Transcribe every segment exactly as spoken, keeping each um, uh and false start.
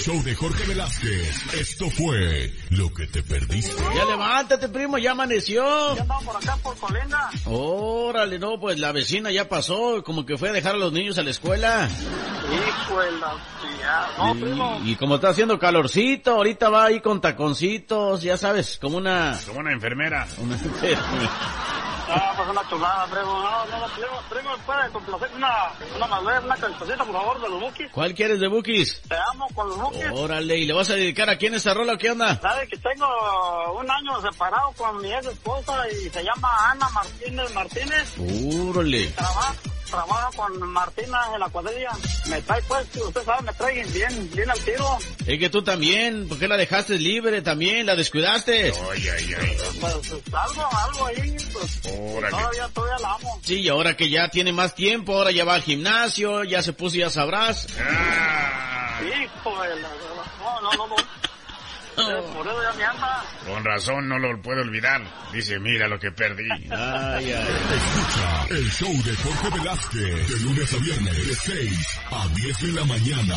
show de Jorge Velázquez. Esto fue lo que te perdiste. Ya levántate, primo, ya amaneció. Ya andamos por acá, por Colinda. Órale, no, pues la vecina ya pasó, como que fue a dejar a los niños a la escuela. Hijo de la tía. No, y, primo. y como está haciendo calorcito, ahorita va ahí con taconcitos, ya sabes, como una... Como una enfermera. Una enfermera. Ah, pues una chulada, primo. No, no, no, primo, primo, ¿puede complacer una, una madurez, una cancioncita, por favor, de los Bukis? ¿Cuál quieres de Bukis? Te amo con los Bukis. Órale, ¿y le vas a dedicar a quién esa rola o qué onda? Sabes que tengo un año separado con mi ex esposa y se llama Ana Martínez Martínez. Órale. Trabajo, trabajo con Martina en la cuadrilla. Me trae, pues, usted sabe, me trae bien, bien al tiro. Es que tú también, ¿por qué la dejaste libre también? ¿La descuidaste? Ay, ay, ay. Pues, pues algo, algo ahí, pues, Órale. todavía, todavía la amo. Sí, y ahora que ya tiene más tiempo, ahora ya va al gimnasio, ya se puso, ya sabrás. Ah, Hijo de la... No, no, no, no. Por eso ya me anda. con razón no lo puedo olvidar. Dice, mira lo que perdí. Ay, ay. Escucha el show de Jorge Velázquez. De lunes a viernes, de seis a diez de la mañana.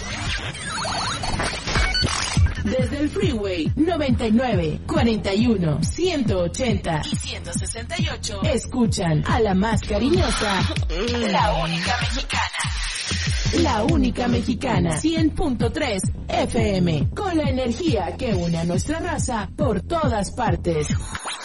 Desde el Freeway noventa y nueve, cuarenta y uno, ciento ochenta y ciento sesenta y ocho, escuchan a la más cariñosa, la única mexicana. La única mexicana, cien punto tres F M, con la energía que une a nuestra raza por todas partes.